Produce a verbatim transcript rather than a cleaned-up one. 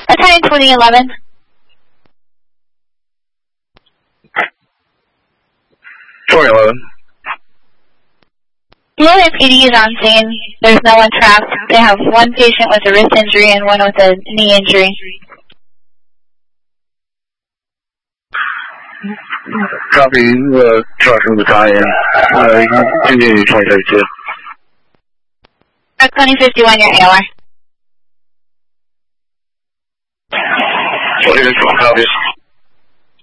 Attending twenty eleven. twenty eleven. U S P D is on scene. There's no one trapped. They have one patient with a wrist injury and one with a knee injury. Copy, uh, Trucking Battalion. Uh, you can continue twenty thirty-two. Truck twenty fifty-one, your A O R. twenty fifty-one, copies.